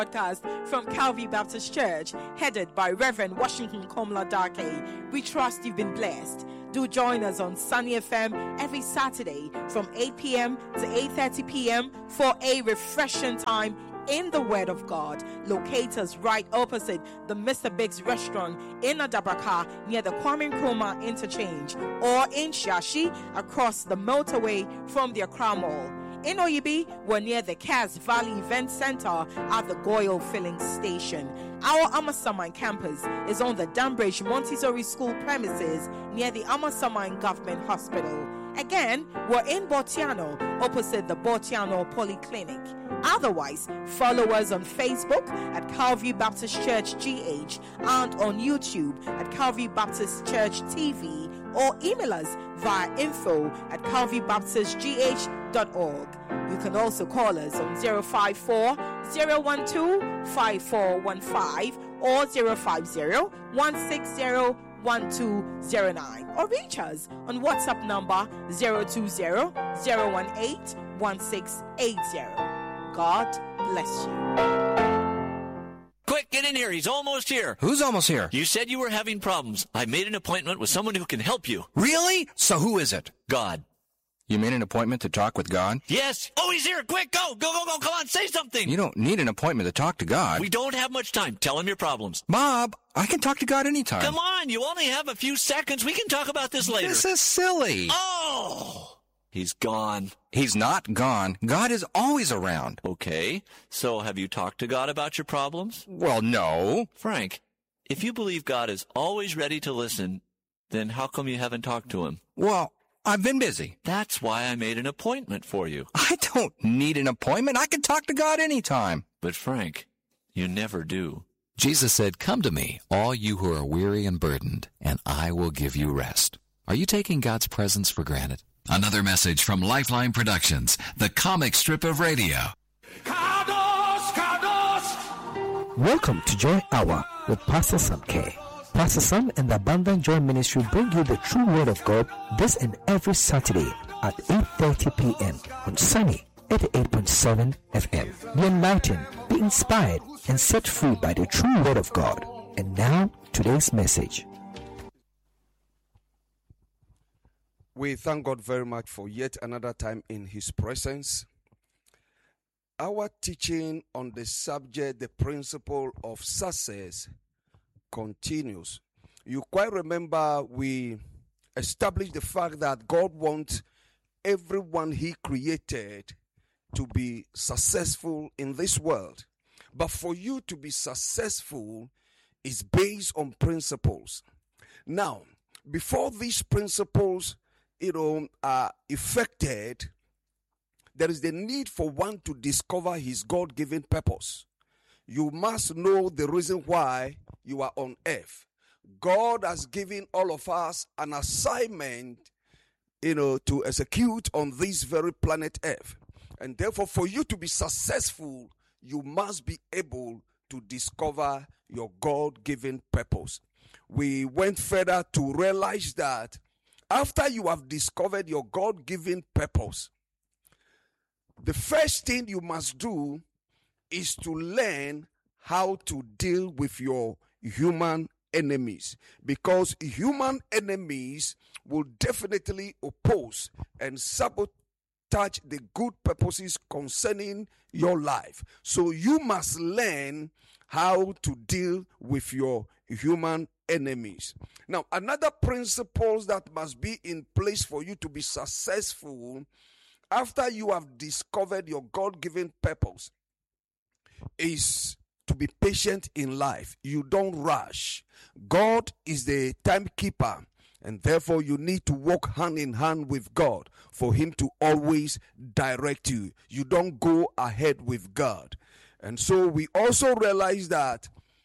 Podcast from Calvary Baptist Church, headed by Reverend Washington Komla-Dake. We trust you've been blessed. Do join us on Sunny FM every Saturday from 8 p.m. to 8:30 p.m. for a refreshing time in the Word of God. Locate us right opposite the Mr. Biggs restaurant in Adabraka near the Kwame Nkrumah interchange, or in Shashi across the motorway from the Accra Mall. In Oyibi, we're near the Cass Valley Event Center at the Goyle Filling Station. Our Amasaman campus is on the Dunbridge Montessori School premises near the Amasaman Government Hospital. Again, we're in Botiano, opposite the Botiano Polyclinic. Otherwise, follow us on Facebook at Calvary Baptist Church GH and on YouTube at Calvary Baptist Church TV, or email us via info@calvarybaptistgh.org. You can also call us on 054-012-5415 or 050-160-1209, or reach us on WhatsApp number 020-018-1680. God bless you. Quick, get in here. He's almost here. Who's almost here? You said you were having problems. I made an appointment with someone who can help you. Really? So who is it? God. You made an appointment to talk with God? Yes. Oh, he's here. Quick, go. Go. Come on, say something. You don't need an appointment to talk to God. We don't have much time. Tell him your problems. Bob, I can talk to God anytime. Come on, you only have a few seconds. We can talk about this later. This is silly. Oh, he's gone. He's not gone. God is always around. Okay, so have you talked to God about your problems? Well, no. Frank, if you believe God is always ready to listen, then how come you haven't talked to him? Well, I've been busy. That's why I made an appointment for you. I don't need an appointment. I can talk to God anytime. But Frank, you never do. Jesus said, "Come to me, all you who are weary and burdened, and I will give you rest." Are you taking God's presence for granted? Another message from Lifeline Productions, the comic strip of radio. Welcome to Joy Hour with Pastor Sam K. Pastor Sam and the Abundant Joy Ministry bring you the true Word of God this and every Saturday at 8:30 p.m. on Sunny 88.7 FM. Be enlightened, be inspired, and set free by the true Word of God. And now, today's message. We thank God very much for yet another time in His presence. Our teaching on the subject, the principle of success, continues. You quite remember we established the fact that God wants everyone He created to be successful in this world. But for you to be successful is based on principles. Now, before these principles are effected, there is the need for one to discover his God-given purpose. You must know the reason why you are on earth. God has given all of us an assignment, to execute on this very planet earth. And therefore, for you to be successful, you must be able to discover your God-given purpose. We went further to realize that after you have discovered your God-given purpose, the first thing you must do is to learn how to deal with your human enemies, because human enemies will definitely oppose and sabotage the good purposes concerning your life. So you must learn how to deal with your human enemies. Now, another principle that must be in place for you to be successful after you have discovered your God-given purpose is to be patient in life. You don't rush. God is the timekeeper, and therefore you need to walk hand in hand with God for Him to always direct you. You don't go ahead with God. And so we also realize that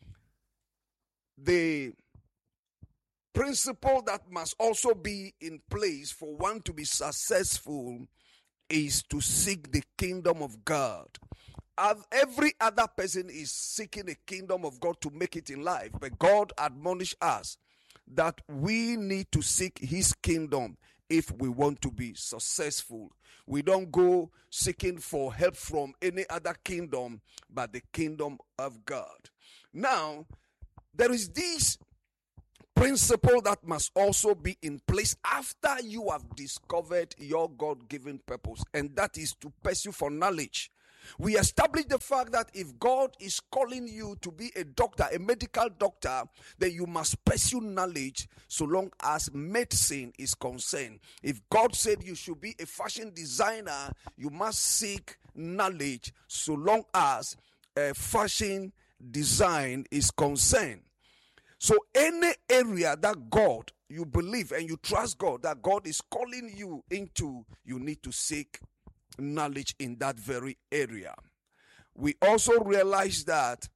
the principle that must also be in place for one to be successful is to seek the kingdom of God. Every other person is seeking the kingdom of God to make it in life, but God admonished us that we need to seek His kingdom if we want to be successful. We don't go seeking for help from any other kingdom but the kingdom of God. Now, there is this principle that must also be in place after you have discovered your God-given purpose, and that is to pursue for knowledge. We establish the fact that if God is calling you to be a doctor, a medical doctor, then you must pursue knowledge so long as medicine is concerned. If God said you should be a fashion designer, you must seek knowledge so long as fashion design is concerned. So any area that God, you believe and you trust God, that God is calling you into, you need to seek knowledge in that very area. We also realize that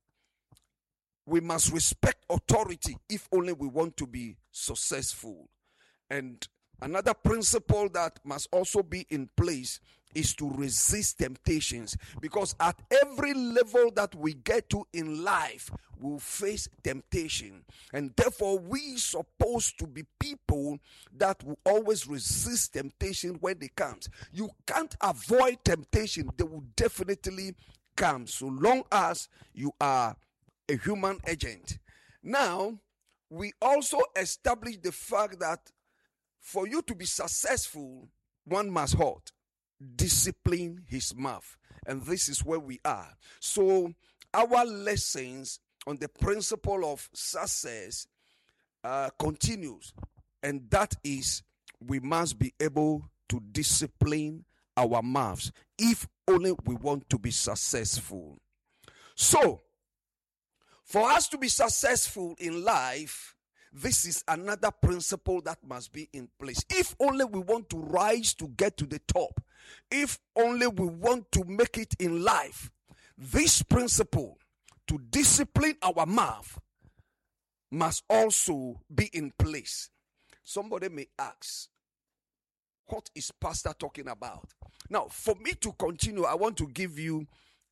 we must respect authority if only we want to be successful. And another principle that must also be in place is to resist temptations, because at every level that we get to in life, we'll face temptation, and therefore we supposed to be people that will always resist temptation when they come. You can't avoid temptation, they will definitely come so long as you are a human agent. Now, we also establish the fact that for you to be successful, one must halt, discipline his mouth. And this is where we are. So our lessons on the principle of success continues, and that is we must be able to discipline our mouths if only we want to be successful. So for us to be successful in life, this is another principle that must be in place. If only we want to rise to get to the top, if only we want to make it in life, this principle to discipline our mouth must also be in place. Somebody may ask, what is pastor talking about? Now, for me to continue, I want to give you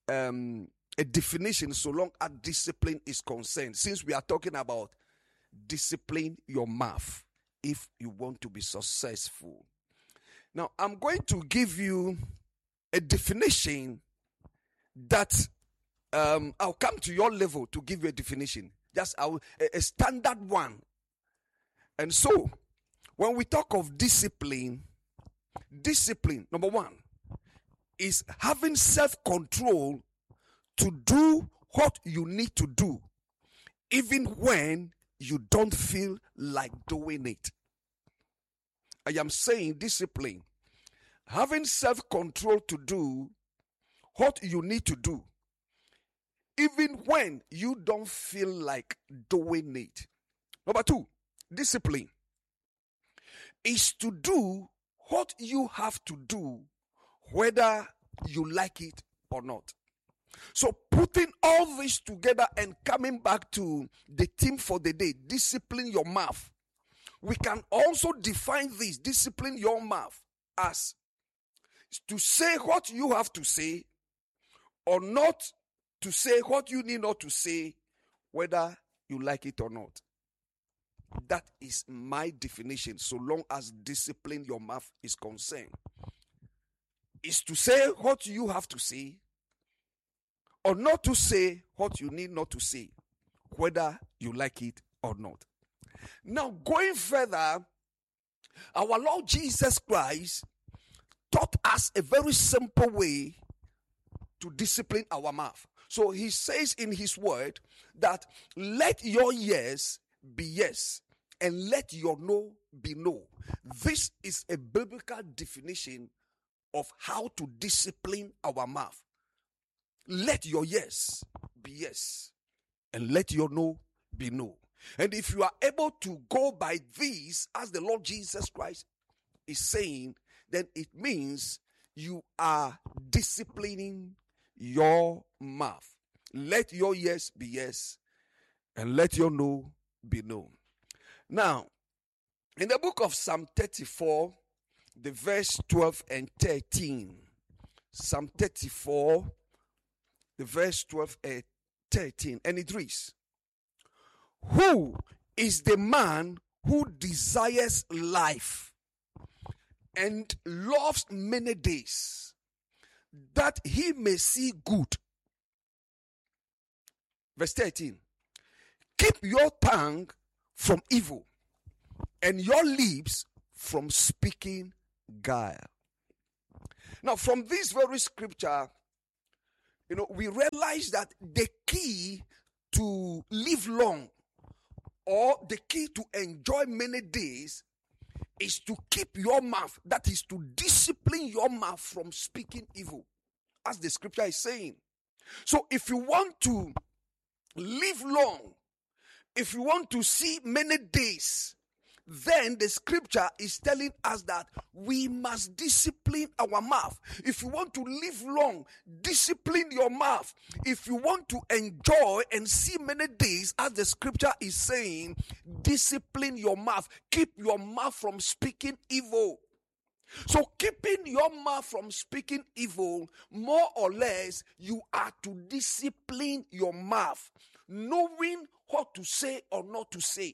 a definition so long as discipline is concerned, since we are talking about discipline your mouth if you want to be successful. Now, I'm going to give you a definition that I'll come to your level to give you a definition, just a standard one. And so, when we talk of discipline, number one, is having self-control to do what you need to do, even when you don't feel like doing it. I am saying discipline, having self-control to do what you need to do, even when you don't feel like doing it. Number two, discipline is to do what you have to do, whether you like it or not. So putting all this together and coming back to the theme for the day, discipline your mouth. We can also define this, discipline your mouth, as to say what you have to say or not to say what you need not to say, whether you like it or not. That is my definition, so long as discipline your mouth is concerned. Is to say what you have to say or not to say what you need not to say, whether you like it or not. Now, going further, our Lord Jesus Christ taught us a very simple way to discipline our mouth. So he says in his word that let your yes be yes and let your no be no. This is a biblical definition of how to discipline our mouth. Let your yes be yes and let your no be no. And if you are able to go by these, as the Lord Jesus Christ is saying, then it means you are disciplining your mouth. Let your yes be yes and let your no be no. Now, in the book of Psalm 34, the verse 12 and 13, Psalm 34, the verse 12 and 13, and it reads, who is the man who desires life and loves many days, that he may see good. Verse 13. Keep your tongue from evil and your lips from speaking guile. Now, from this very scripture, we realize that the key to live long, or the key to enjoy many days, is to keep your mouth. That is to discipline your mouth from speaking evil, as the scripture is saying. So if you want to live long, if you want to see many days, then the scripture is telling us that we must discipline our mouth. If you want to live long, discipline your mouth. If you want to enjoy and see many days, as the scripture is saying, discipline your mouth. Keep your mouth from speaking evil. So keeping your mouth from speaking evil, more or less, you are to discipline your mouth, knowing what to say or not to say.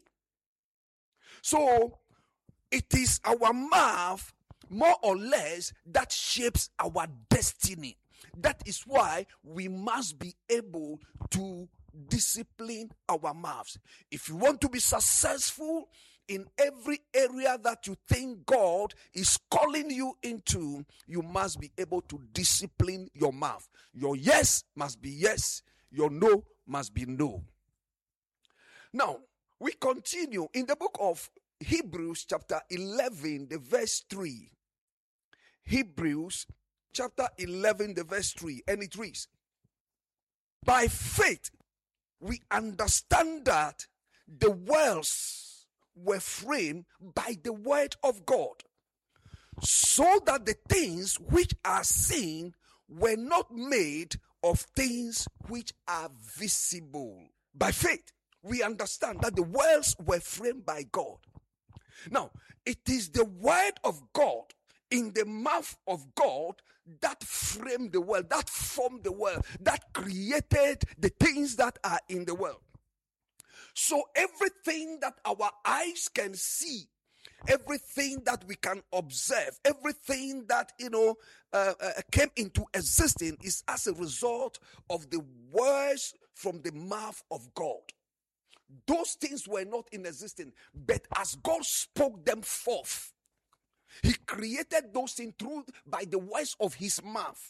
So it is our mouth, more or less, that shapes our destiny. That is why we must be able to discipline our mouths. If you want to be successful in every area that you think God is calling you into, you must be able to discipline your mouth. Your yes must be yes. Your no must be no. Now, we continue in the book of Hebrews chapter 11, the verse 3. Hebrews chapter 11, the verse 3. And it reads, by faith, we understand that the worlds were framed by the word of God, so that the things which are seen were not made of things which are visible. By faith, we understand that the worlds were framed by God. Now, it is the word of God in the mouth of God that framed the world, that formed the world, that created the things that are in the world. So everything that our eyes can see, everything that we can observe, everything that came into existence is as a result of the words from the mouth of God. Those things were not in existence, but as God spoke them forth, He created those things by the words of His mouth.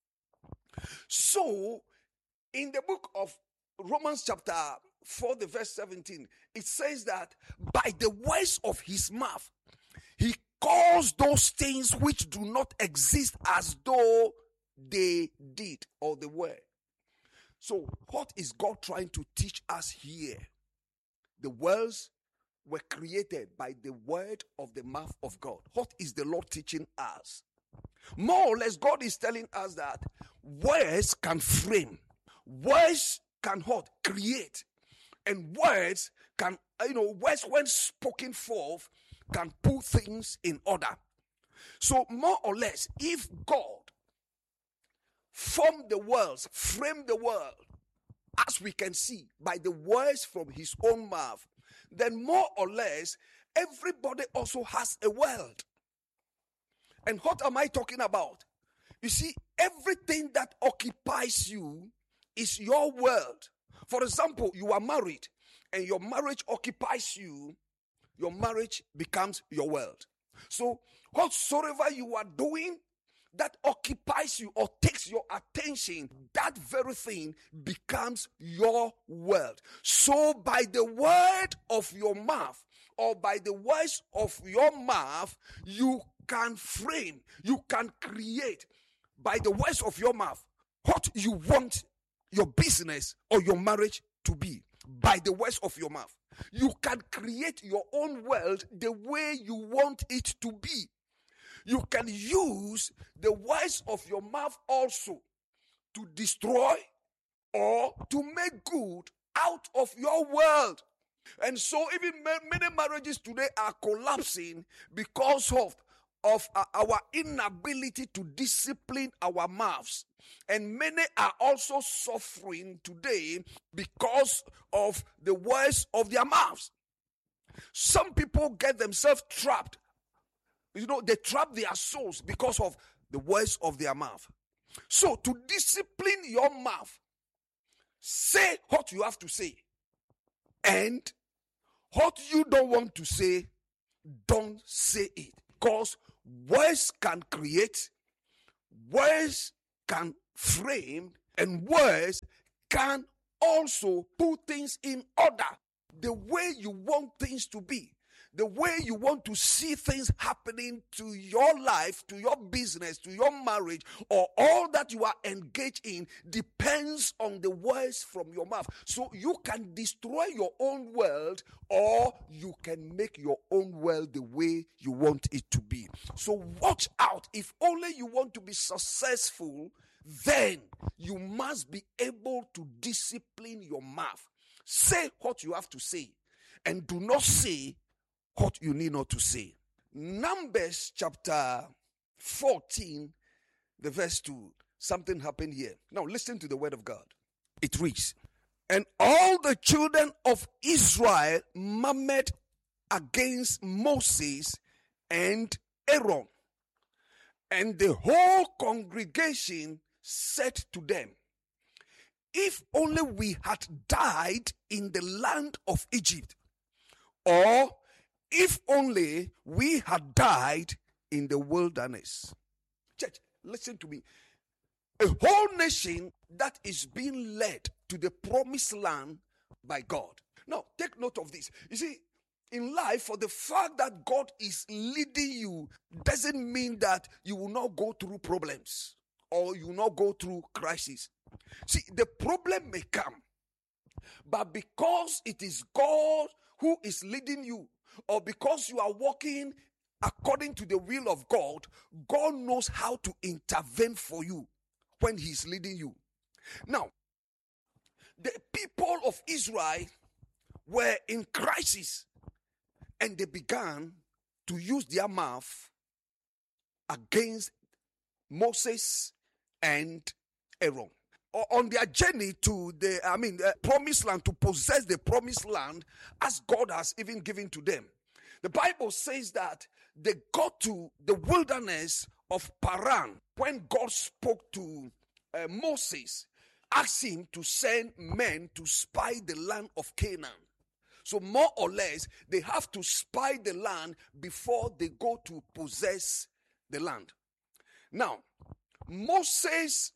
So, in the book of Romans chapter 4, the verse 17, it says that by the words of His mouth, He calls those things which do not exist as though they did or they were. So, what is God trying to teach us here? The worlds were created by the word of the mouth of God. What is the Lord teaching us? More or less, God is telling us that words can frame, words can create, and words can, words when spoken forth can put things in order. So more or less, if God formed the worlds, framed the world, as we can see by the words from His own mouth, then more or less everybody also has a world. And what am I talking about? You see, everything that occupies you is your world. For example, you are married and your marriage occupies you, your marriage becomes your world. So whatsoever you are doing that occupies you or takes your attention, that very thing becomes your world. So by the word of your mouth, or by the words of your mouth, you can frame, you can create by the words of your mouth what you want your business or your marriage to be. By the words of your mouth, you can create your own world the way you want it to be. You can use the words of your mouth also to destroy or to make good out of your world. And so even many marriages today are collapsing because of our inability to discipline our mouths. And many are also suffering today because of the words of their mouths. Some people get themselves trapped They trap their souls because of the words of their mouth. So to discipline your mouth, say what you have to say. And what you don't want to say, don't say it. Because words can create, words can frame, and words can also put things in order. The way you want things to be, the way you want to see things happening to your life, to your business, to your marriage, or all that you are engaged in depends on the words from your mouth. So you can destroy your own world, or you can make your own world the way you want it to be. So watch out. If only you want to be successful, then you must be able to discipline your mouth. Say what you have to say, and do not say what you need not to say. Numbers chapter 14, the verse 2. Something happened here. Now listen to the word of God. It reads, and all the children of Israel murmured against Moses and Aaron. And the whole congregation said to them, if only we had died in the land of Egypt, or if only we had died in the wilderness. Church, listen to me. A whole nation that is being led to the promised land by God. Now, take note of this. You see, in life, for the fact that God is leading you doesn't mean that you will not go through problems or you will not go through crises. See, the problem may come, but because it is God who is leading you, or because you are walking according to the will of God, God knows how to intervene for you when He's leading you. Now, the people of Israel were in crisis, and they began to use their mouth against Moses and Aaron. On their journey to the promised land, to possess the promised land as God has even given to them. The Bible says that they got to the wilderness of Paran when God spoke to Moses, asked him to send men to spy the land of Canaan. So more or less, they have to spy the land before they go to possess the land. Now, Moses,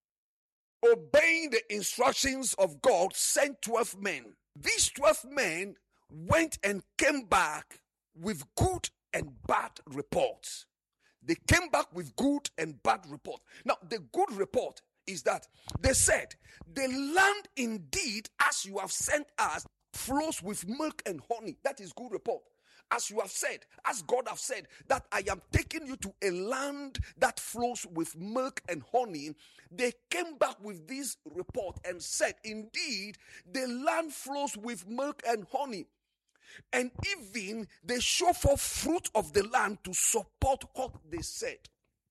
obeying the instructions of God, sent 12 men. These 12 men went and came back with good and bad reports. They came back with good and bad reports. Now, the good report is that they said, the land indeed, as you have sent us, flows with milk and honey. That is good report. As you have said, as God have said, that I am taking you to a land that flows with milk and honey. They came back with this report and said, indeed, the land flows with milk and honey. And even they show forth fruit of the land to support what they said.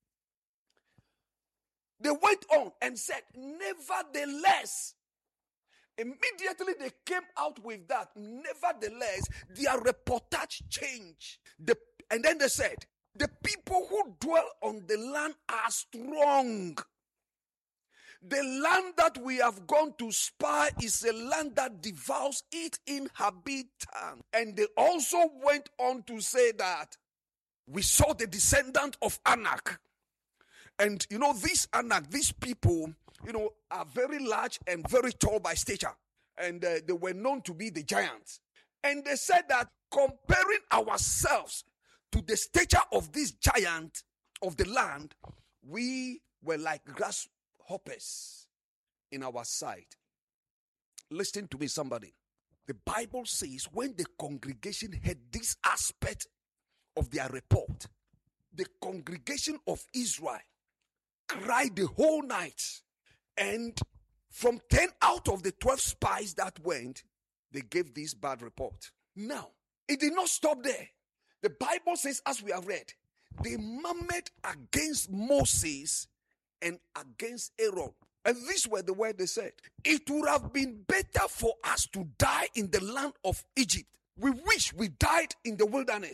They went on and said, nevertheless, immediately they came out with that. Nevertheless, their reportage changed. And then they said, the people who dwell on the land are strong. The land that we have gone to spy is a land that devours its inhabitants. And they also went on to say that we saw the descendant of Anak. And this Anak, these people, are very large and very tall by stature. And they were known to be the giants. And they said that comparing ourselves to the stature of this giant of the land, we were like grasshoppers in our sight. Listen to me, somebody. The Bible says when the congregation heard this aspect of their report, the congregation of Israel cried the whole night. And from 10 out of the 12 spies that went, they gave this bad report. Now, it did not stop there. The Bible says, as we have read, they murmured against Moses and against Aaron. And these were the words they said. It would have been better for us to die in the land of Egypt. We wish we died in the wilderness.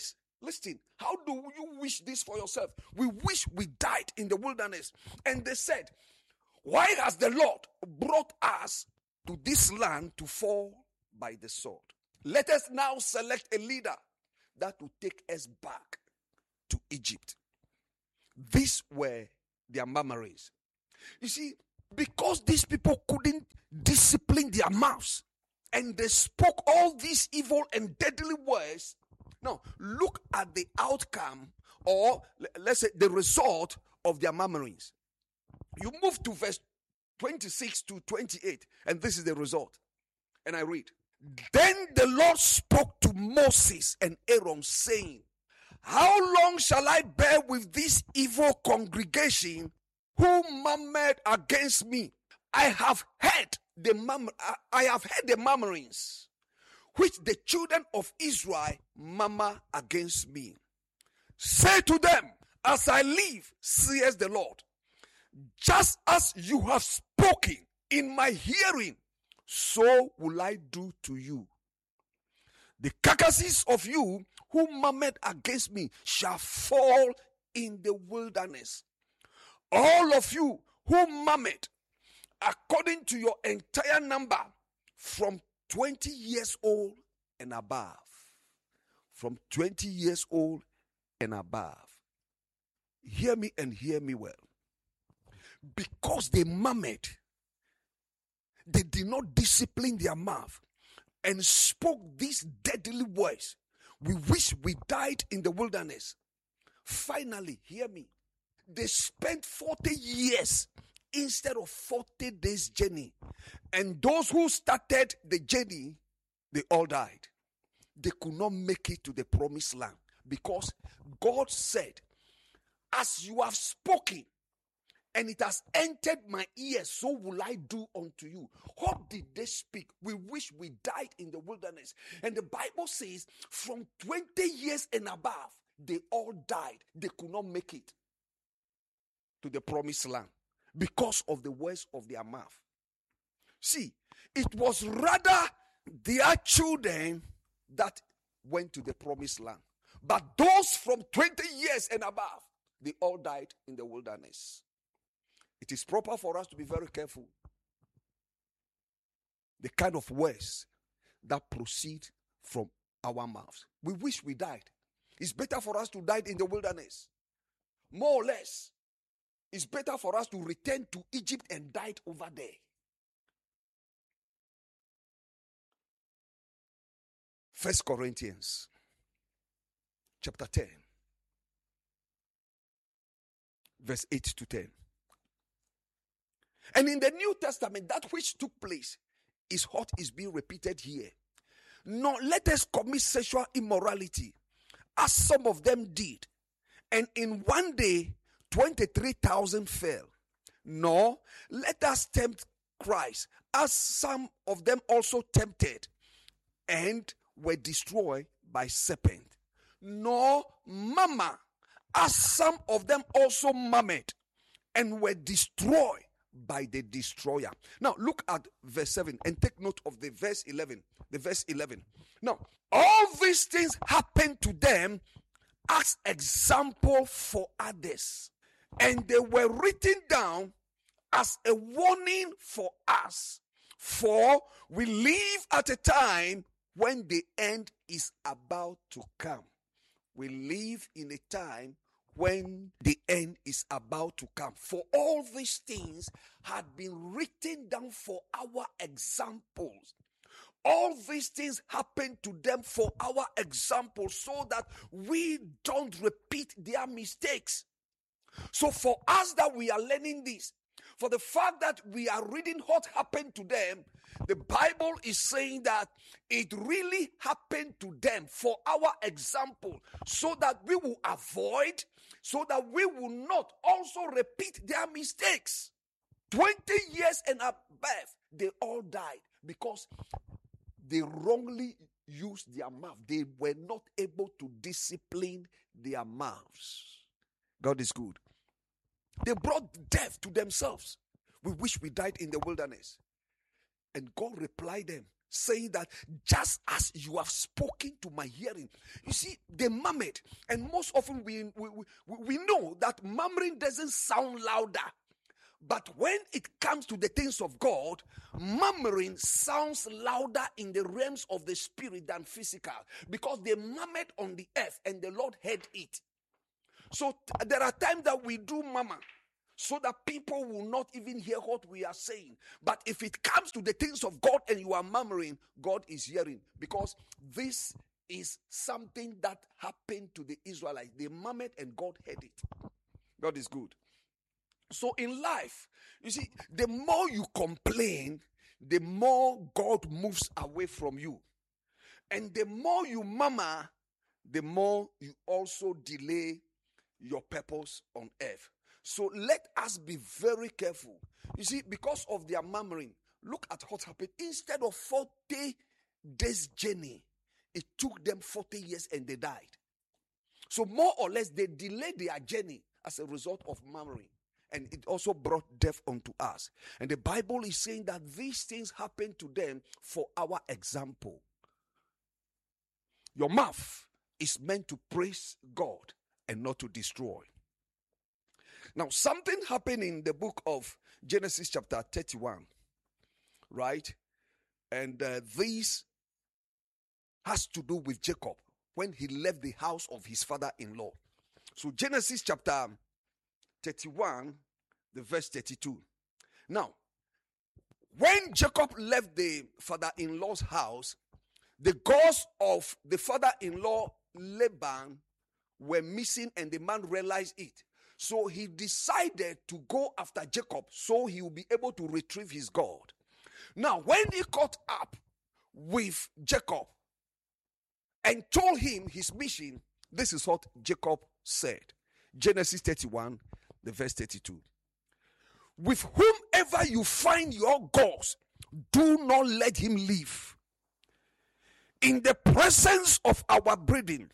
Listen, how do you wish this for yourself? We wish we died in the wilderness. And they said, why has the Lord brought us to this land to fall by the sword? Let us now select a leader that will take us back to Egypt. These were their murmurings. You see, because these people couldn't discipline their mouths and they spoke all these evil and deadly words. Now, look at the outcome, or let's say the result of their murmurings. You move to verse 26 to 28, and this is the result. And I read, Then the Lord spoke to Moses and Aaron, saying, How long shall I bear with this evil congregation who murmured against me? I have heard the murmurings which the children of Israel murmur against me. Say to them, as I live, says the Lord, just as you have spoken in my hearing, so will I do to you. The carcasses of you who murmured against me shall fall in the wilderness. All of you who murmured, according to your entire number, from 20 years old and above. From 20 years old and above. Hear me and hear me well. Because they murmured, they did not discipline their mouth and spoke these deadly words. We wish we died in the wilderness. Finally, hear me. They spent 40 years instead of 40 days journey. And those who started the journey, they all died. They could not make it to the promised land because God said, as you have spoken and it has entered my ears, so will I do unto you. What did they speak? We wish we died in the wilderness. And the Bible says from 20 years and above, they all died. They could not make it to the promised land because of the words of their mouth. See, it was rather their children that went to the promised land. But those from 20 years and above, they all died in the wilderness. It is proper for us to be very careful. The kind of words that proceed from our mouths. We wish we died. It's better for us to die in the wilderness. More or less, it's better for us to return to Egypt and die over there. First Corinthians chapter 10, verse 8 to 10. And in the New Testament, that which took place is what is being repeated here. Nor let us commit sexual immorality, as some of them did, and in one day 23,000 fell. Nor let us tempt Christ, as some of them also tempted, and were destroyed by serpent. Nor murmur, as some of them also murmured, and were destroyed by the destroyer. Now look at verse 7 and take note of the verse 11. The verse 11. Now, all these things happened to them as example for others, and they were written down as a warning for us. For we live at a time when the end is about to come. We live in a time when the end is about to come. For all these things had been written down for our examples. All these things happened to them for our example, so that we don't repeat their mistakes. So for us that we are learning this, for the fact that we are reading what happened to them, the Bible is saying that it really happened to them for our example, so that we will avoid, so that we will not also repeat their mistakes. 20 years and above, they all died because they wrongly used their mouth. They were not able to discipline their mouths. God is good. They brought death to themselves. We wish we died in the wilderness. And God replied them, saying that just as you have spoken to my hearing. You see, they murmured, and most often we know that murmuring doesn't sound louder. But when it comes to the things of God, murmuring sounds louder in the realms of the spirit than physical, because they murmured on the earth and the Lord heard it. So there are times that we do murmur so that people will not even hear what we are saying. But if it comes to the things of God and you are murmuring, God is hearing, because this is something that happened to the Israelites. They murmured and God heard it. God is good. So in life, you see, the more you complain, the more God moves away from you. And the more you murmur, the more you also delay your purpose on earth. So let us be very careful. You see, because of their murmuring, look at what happened. Instead of 40 days journey, it took them 40 years and they died. So more or less, they delayed their journey as a result of murmuring. And it also brought death unto us. And the Bible is saying that these things happened to them for our example. Your mouth is meant to praise God and not to destroy. Now, something happened in the book of Genesis chapter 31, right? And this has to do with Jacob when he left the house of his father-in-law. So Genesis chapter 31, the verse 32. Now, when Jacob left the father-in-law's house, the gods of the father-in-law Laban were missing, and the man realized it. So he decided to go after Jacob so he will be able to retrieve his God. Now, when he caught up with Jacob and told him his mission, this is what Jacob said. Genesis 31, the verse 32. With whomever you find your gods, do not let him live. In the presence of our brethren,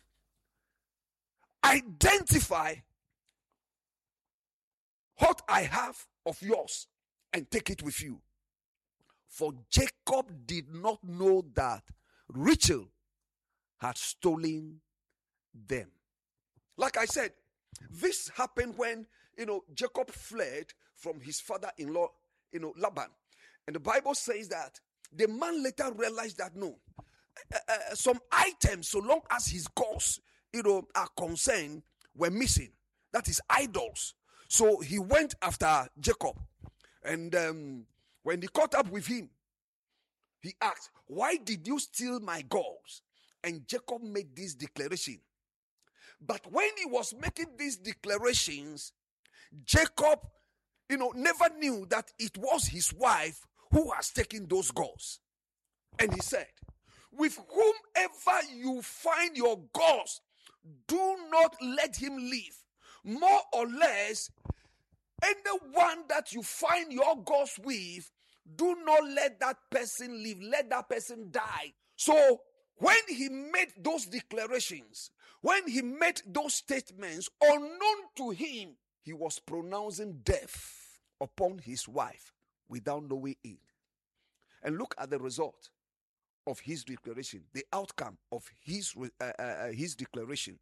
identify what I have of yours and take it with you. For Jacob did not know that Rachel had stolen them. Like I said, this happened when, Jacob fled from his father-in-law, Laban. And the Bible says that the man later realized that no, some items, so long as his gods, are concerned, were missing. That is idols. So he went after Jacob. And when he caught up with him, he asked, why did you steal my gods? And Jacob made this declaration. But when he was making these declarations, Jacob, never knew that it was his wife who has taken those gods. And he said, with whomever you find your gods, do not let him live. More or less, anyone that you find your gods with, do not let that person live. Let that person die. So when he made those declarations, when he made those statements, unknown to him, he was pronouncing death upon his wife without knowing it. And look at the result of his declaration, the outcome of his declaration.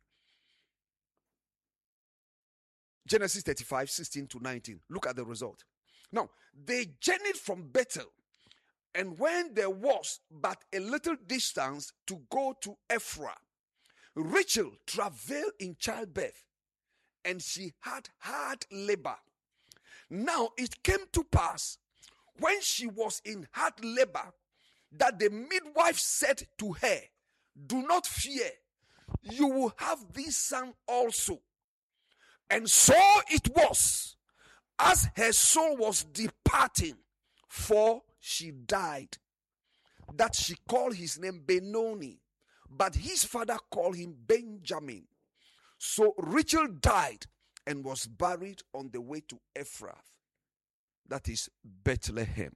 Genesis 35, 16 to 19. Look at the result. Now, they journeyed from Bethel, and when there was but a little distance to go to Ephraim, Rachel travailed in childbirth, and she had hard labor. Now it came to pass, when she was in hard labor, that the midwife said to her, do not fear, you will have this son also. And so it was, as her soul was departing, for she died, that she called his name Benoni, but his father called him Benjamin. So Rachel died and was buried on the way to Ephrath, that is Bethlehem.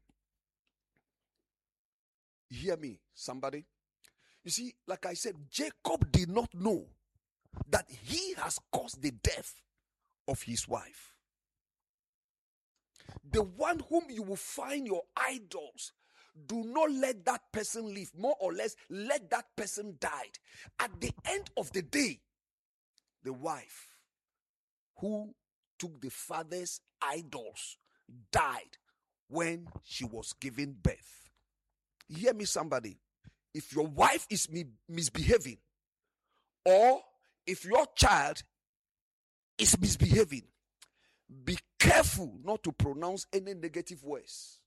Hear me, somebody. You see, like I said, Jacob did not know that he has caused the death of his wife. The one whom you will find your idols, do not let that person live. More or less, let that person die. At the end of the day, the wife who took the father's idols died when she was giving birth. Hear me, somebody. If your wife is misbehaving, or if your child is misbehaving, be careful not to pronounce any negative words.